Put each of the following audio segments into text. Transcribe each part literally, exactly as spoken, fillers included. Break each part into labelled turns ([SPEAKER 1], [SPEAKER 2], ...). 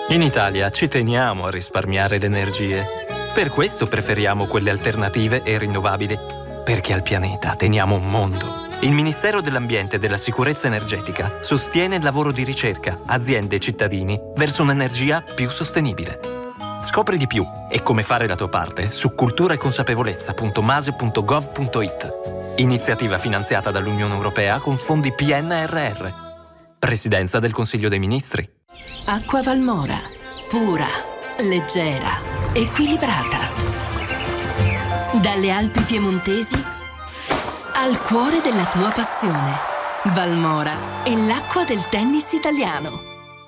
[SPEAKER 1] In Italia ci teniamo a risparmiare le energie. Per questo preferiamo quelle alternative e rinnovabili, perché al pianeta teniamo un mondo. Il Ministero dell'Ambiente e della Sicurezza Energetica sostiene il lavoro di ricerca, aziende e cittadini verso un'energia più sostenibile. Scopri di più e come fare la tua parte su cultura e consapevolezza punto mase punto gov punto it. Iniziativa finanziata dall'Unione Europea con fondi P N R R. Presidenza del Consiglio dei Ministri.
[SPEAKER 2] Acqua Valmora. Pura, leggera, equilibrata. Dalle Alpi piemontesi al cuore della tua passione. Valmora è l'acqua del tennis italiano.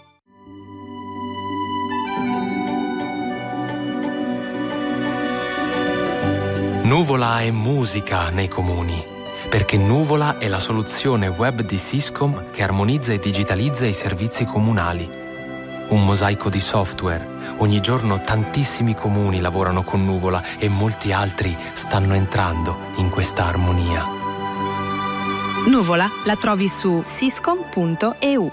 [SPEAKER 3] Nuvola è musica nei comuni, perché Nuvola è la soluzione web di Syscom che armonizza e digitalizza i servizi comunali. Un mosaico di software. Ogni giorno tantissimi comuni lavorano con Nuvola e molti altri stanno entrando in questa armonia.
[SPEAKER 4] Nuvola la trovi su syscom punto e u.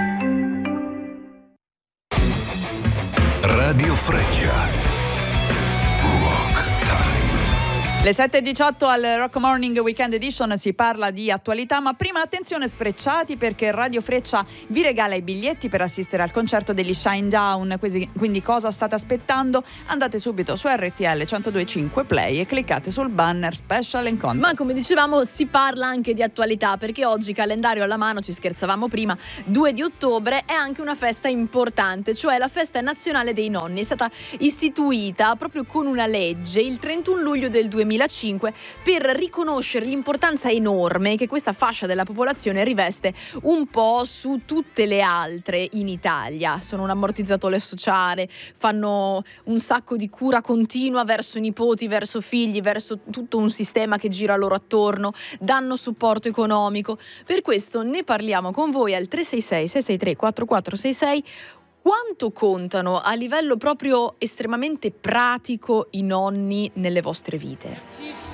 [SPEAKER 5] Radio Freccia.
[SPEAKER 6] Le sette e diciotto al Rock Morning Weekend Edition si parla di attualità, ma prima attenzione sfrecciati, perché Radio Freccia vi regala i biglietti per assistere al concerto degli Shinedown. Quindi cosa state aspettando? Andate subito su R T L centodue e cinque Play e cliccate sul banner Special and Contest.
[SPEAKER 7] Ma come dicevamo si parla anche di attualità, perché oggi, calendario alla mano, ci scherzavamo prima, due di ottobre è anche una festa importante, cioè la festa nazionale dei nonni. È stata istituita proprio con una legge il trentuno luglio del duemilacinque per riconoscere l'importanza enorme che questa fascia della popolazione riveste un po' su tutte le altre in Italia. Sono un ammortizzatore sociale, fanno un sacco di cura continua verso nipoti, verso figli, verso tutto un sistema che gira loro attorno, danno supporto economico. Per questo ne parliamo con voi al tre sei sei sei sei tre quattro quattro sei sei. Quanto contano a livello proprio estremamente pratico i nonni nelle vostre vite?